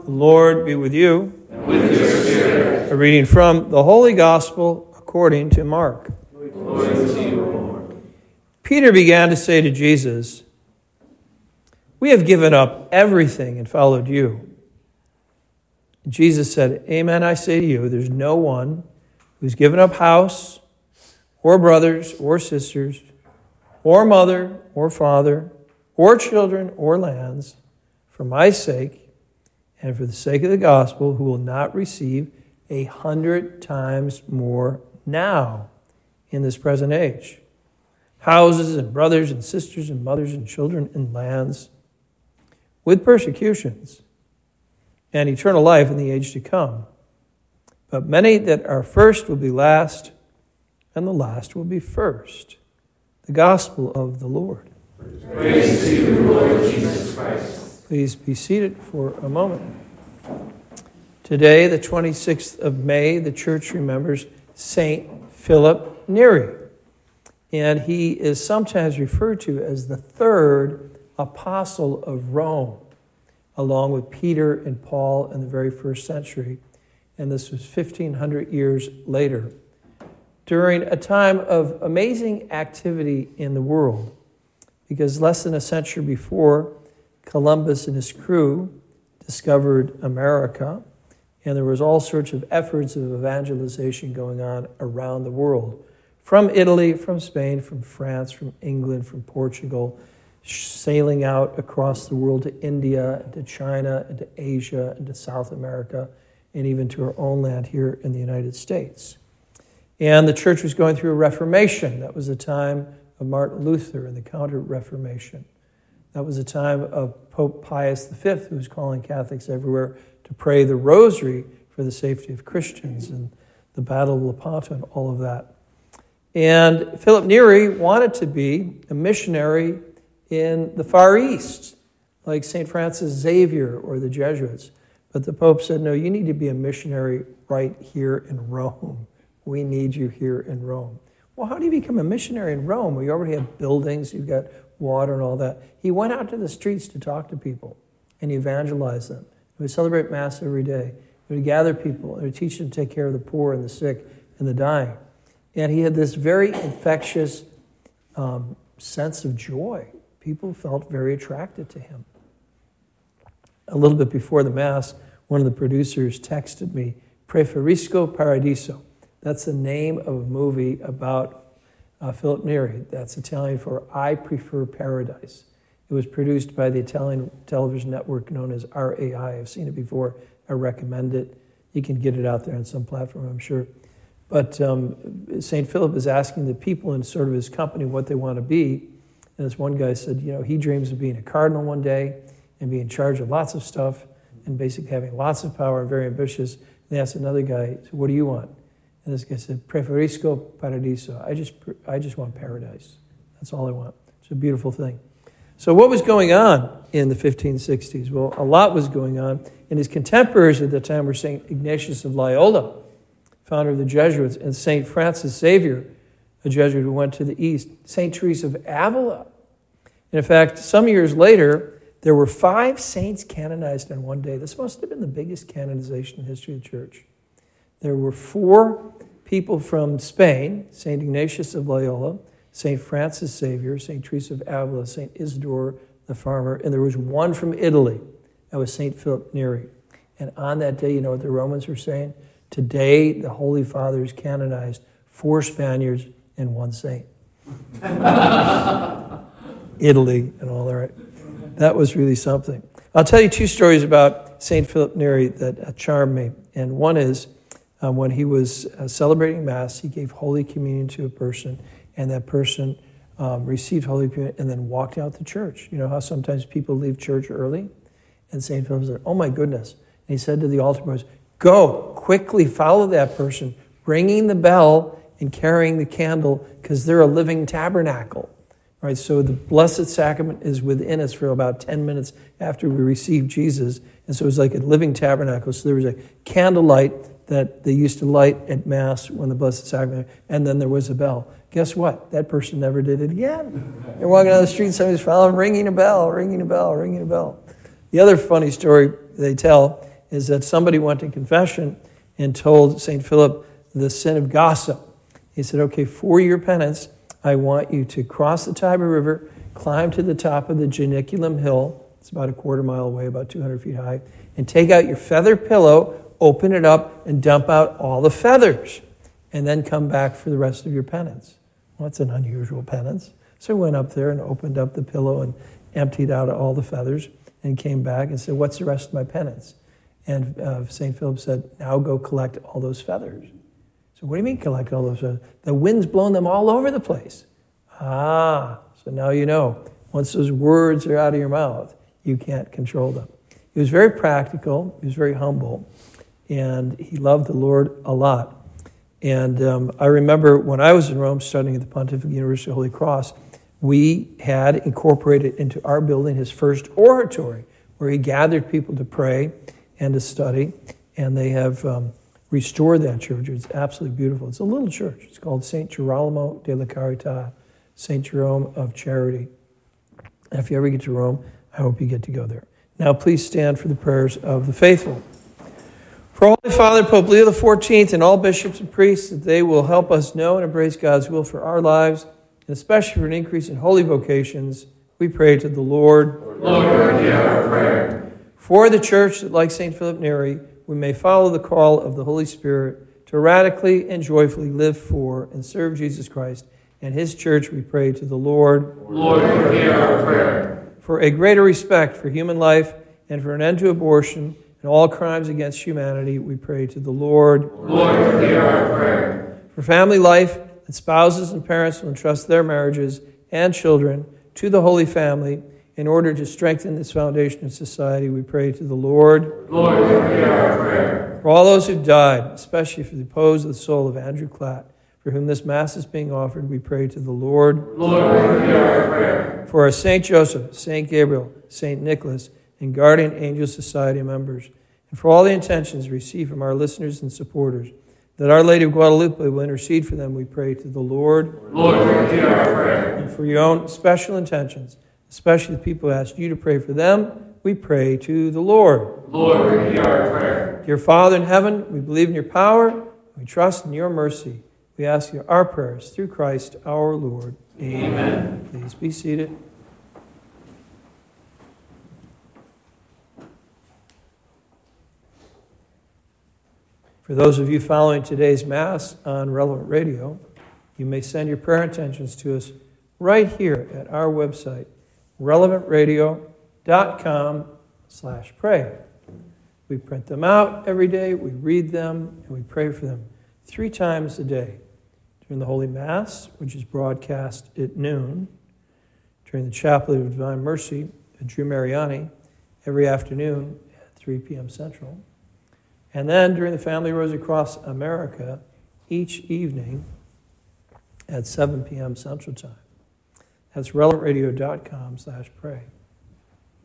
The Lord be with you. And with your spirit. A reading from the Holy Gospel according to Mark. Glory to you, Lord. Peter began to say to Jesus, "We have given up everything and followed you." And Jesus said, "Amen, I say to you, there's no one who's given up house or brothers or sisters or mother or father or children or lands for my sake and for the sake of the gospel who will not receive 100 times more now in this present age. Houses and brothers and sisters and mothers and children and lands with persecutions and eternal life in the age to come. But many that are first will be last, and the last will be first." The gospel of the Lord. Praise to you, Lord Jesus Christ. Please be seated for a moment. Today, the 26th of May, the church remembers Saint Philip Neri. And he is sometimes referred to as the third apostle of Rome, along with Peter and Paul in the very first century. And this was 1,500 years later, during a time of amazing activity in the world. Because less than a century before, Columbus and his crew discovered America, and there was all sorts of efforts of evangelization going on around the world. From Italy, from Spain, from France, from England, from Portugal, sailing out across the world to India, and to China, and to Asia, and to South America, and even to our own land here in the United States. And the church was going through a Reformation. That was the time of Martin Luther and the Counter-Reformation. That was the time of Pope Pius V, who was calling Catholics everywhere to pray the rosary for the safety of Christians, and the Battle of Lepanto and all of that. And Philip Neri wanted to be a missionary in the Far East, like St. Francis Xavier or the Jesuits. But the Pope said, "No, you need to be a missionary right here in Rome. We need you here in Rome." Well, how do you become a missionary in Rome where you already have buildings, you've got water and all that? He went out to the streets to talk to people and he evangelized them. He would celebrate Mass every day. He would gather people and he would teach them to take care of the poor and the sick and the dying. And he had this very infectious sense of joy. People felt very attracted to him. A little bit before the Mass, one of the producers texted me, "Preferisco Paradiso." That's the name of a movie about Philip Neri. That's Italian for "I Prefer Paradise." It was produced by the Italian television network known as RAI. I've seen it before. I recommend it. You can get it out there on some platform, I'm sure. But St. Philip is asking the people in sort of his company what they want to be. And this one guy said, he dreams of being a cardinal one day and being in charge of lots of stuff and basically having lots of power and very ambitious. And they asked another guy, so "What do you want?" And this guy said, "Preferisco Paradiso." I just want paradise. That's all I want. It's a beautiful thing. So what was going on in the 1560s? Well, a lot was going on. And his contemporaries at the time were St. Ignatius of Loyola, founder of the Jesuits, and St. Francis Xavier, a Jesuit who went to the East, St. Teresa of Avila. And in fact, some years later, there were 5 saints canonized in one day. This must have been the biggest canonization in the history of the church. There were 4 people from Spain, St. Ignatius of Loyola, St. Francis Xavier, St. Teresa of Avila, St. Isidore the farmer, and there was 1 from Italy. That was St. Philip Neri. And on that day, you know what the Romans were saying? Today, the Holy Fathers canonized 4 Spaniards and 1 saint. Italy and all that. That was really something. I'll tell you 2 stories about St. Philip Neri that charmed me. And one is when he was celebrating Mass, he gave Holy Communion to a person, and that person received Holy Communion and then walked out the church. You know how sometimes people leave church early? And St. Philip said, "Oh my goodness." And he said to the altar boys, "Go, quickly follow that person, ringing the bell and carrying the candle, because they're a living tabernacle." Right, so the Blessed Sacrament is within us for about 10 minutes after we receive Jesus. And so it's like a living tabernacle. So there was a candlelight that they used to light at Mass when the Blessed Sacrament, and then there was a bell. Guess what? That person never did it again. They're walking down the street, somebody's following, ringing a bell, ringing a bell, ringing a bell. The other funny story they tell is that somebody went to confession and told St. Philip the sin of gossip. He said, okay, for your penance, I want you to cross the Tiber River, climb to the top of the Janiculum Hill, it's about a quarter mile away, about 200 feet high, and take out your feather pillow, open it up, and dump out all the feathers, and then come back for the rest of your penance. Well, that's an unusual penance. So he went up there and opened up the pillow and emptied out all the feathers and came back and said, what's the rest of my penance? And St. Philip said, now go collect all those feathers. So what do you mean collect all those feathers? The wind's blown them all over the place. So now you know. Once those words are out of your mouth, you can't control them. He was very practical. He was very humble. And he loved the Lord a lot. And I remember when I was in Rome studying at the Pontifical University of Holy Cross, we had incorporated into our building his first oratory, where he gathered people to pray and to study. And they have restored that church. It's absolutely beautiful. It's a little church. It's called St. Girolamo della Carità, St. Jerome of Charity. And if you ever get to Rome, I hope you get to go there. Now please stand for the prayers of the faithful. For Holy Father, Pope Leo XIV, and all bishops and priests, that they will help us know and embrace God's will for our lives, and especially for an increase in holy vocations, we pray to the Lord. Lord, hear our prayer. For the Church, that like St. Philip Neri, we may follow the call of the Holy Spirit to radically and joyfully live for and serve Jesus Christ and his Church, we pray to the Lord. Lord, hear our prayer. For a greater respect for human life and for an end to abortion and all crimes against humanity, we pray to the Lord. Lord, hear our prayer. For family life, that spouses and parents will entrust their marriages and children to the Holy Family in order to strengthen this foundation of society, we pray to the Lord. Lord, hear our prayer. For all those who died, especially for the repose of the soul of Andrew Klatt, for whom this Mass is being offered, we pray to the Lord. Lord, hear our prayer. For our St. Joseph, St. Gabriel, St. Nicholas, and Guardian Angel Society members, and for all the intentions received from our listeners and supporters, that Our Lady of Guadalupe will intercede for them, we pray to the Lord. Lord, hear our prayer. And for your own special intentions, especially the people who asked you to pray for them, we pray to the Lord. Lord, hear our prayer. Dear Father in heaven, we believe in your power, we trust in your mercy. We ask you our prayers through Christ our Lord. Amen. Please be seated. For those of you following today's Mass on Relevant Radio, you may send your prayer intentions to us right here at our website, relevantradio.com/pray. We print them out every day, we read them, and we pray for them 3 times a day. During the Holy Mass, which is broadcast at noon, during the Chaplet of Divine Mercy at Drew Mariani every afternoon at 3 p.m. Central, and then during the Family Rosary Across America each evening at 7 p.m. Central Time. That's relevantradio.com/pray.